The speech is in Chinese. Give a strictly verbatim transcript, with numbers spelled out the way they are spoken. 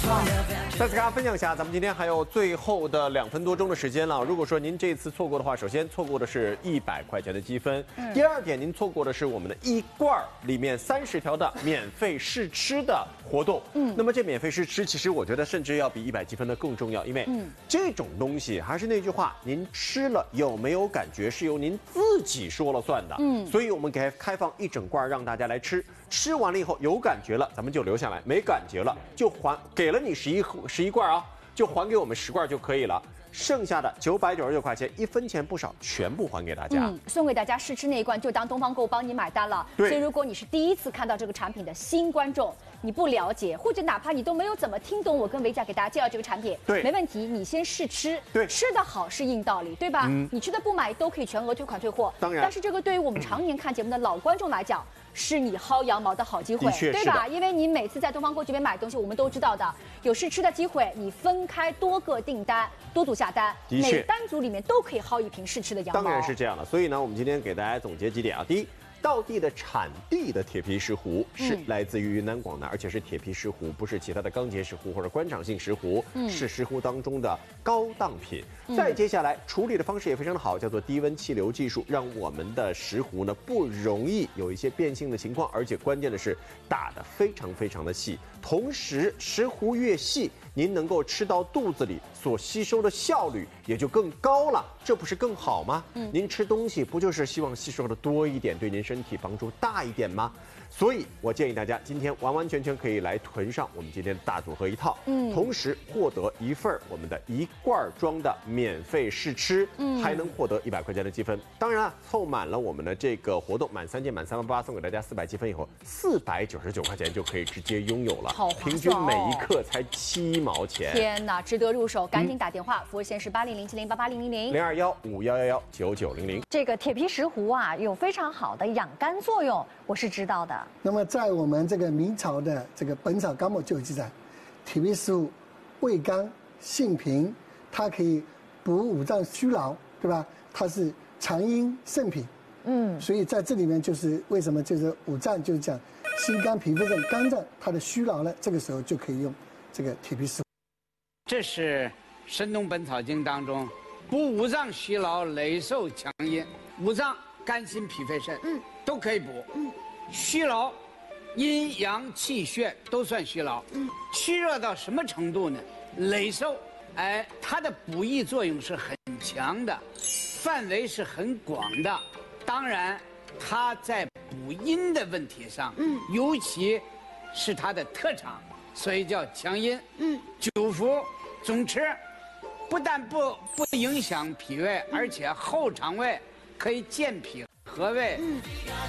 再次跟大家分享一下，咱们今天还有最后的两分多钟的时间了。如果说您这次错过的话，首先错过的是一百块钱的积分，嗯、第二点您错过的是我们的一罐里面三十条的免费试吃的活动。嗯，那么这免费试吃，其实我觉得甚至要比一百积分的更重要，因为这种东西还是那句话，您吃了有没有感觉是由您自己说了算的。嗯，所以我们给开放一整罐让大家来吃。吃完了以后有感觉了，咱们就留下来；没感觉了就还给了你十一十一罐啊，就还给我们十罐就可以了。剩下的九百九十九块钱，一分钱不少，全部还给大家。 嗯，送给大家试吃那一罐，就当东方购帮你买单了。 对。 所以如果你是第一次看到这个产品的新观众，你不了解，或者哪怕你都没有怎么听懂我跟维嘉给大家介绍这个产品， 对， 没问题，你先试吃。 对， 吃的好是硬道理，对吧？嗯。你吃的不买都可以全额退款退货。 当然。 但是这个对于我们常年看节目的老观众来讲，是你薅羊毛的好机会，对吧？因为你每次在东方购这边买东西，我们都知道的，有试吃的机会，你分开多个订单，多组下单，每单组里面都可以薅一瓶试吃的羊毛。 当然是这样的，所以呢，我们今天给大家总结几点啊。第一，道地的产地的铁皮石斛是来自于云南广南，而且是铁皮石斛，不是其他的钢结石斛或者官场性石斛，嗯、是石斛当中的高档品。嗯、再接下来处理的方式也非常的好，叫做低温气流技术，让我们的石斛呢不容易有一些变性的情况，而且关键的是打得非常非常的细。同时，石斛越细，您能够吃到肚子里所吸收的效率也就更高了，这不是更好吗？嗯，您吃东西不就是希望吸收的多一点，对您身体帮助大一点吗？所以我建议大家今天完完全全可以来囤上我们今天的大组合一套，嗯，同时获得一份我们的一罐装的免费试吃，嗯，还能获得一百块钱的积分。当然啊，凑满了我们的这个活动，满三件满三万八，送给大家四百积分以后，四百九十九块钱就可以直接拥有了， 好划算哦， 平均每一克才七毛钱。 天哪，值得入手，赶紧打电话，服务线是八零零七零八八零零零零二幺五幺幺幺九九零零。 这个铁皮石斛啊，有非常好的养肝作用，我是知道的。 那么在我们这个明朝的这个《本草纲目》就有记载，铁皮石斛味甘性平，它可以补五脏虚劳，对吧？它是强阴肾品，嗯，所以在这里面就是为什么就是五脏就是讲心肝脾肺肾肝脏它的虚劳呢，这个时候就可以用这个铁皮石斛。 这是《神农本草经》当中补五脏虚劳、累寿强阴，五脏肝心脾肺肾，嗯，都可以补，嗯，虚劳。阴阳气血都算虚劳，嗯，虚弱到什么程度呢？累寿，哎，它的补益作用是很强的，范围是很广的。当然，它在补阴的问题上，嗯，尤其是它的特长，所以叫强阴。嗯，久服总吃，不但不不影响脾胃，而且后肠胃可以健脾和胃。嗯。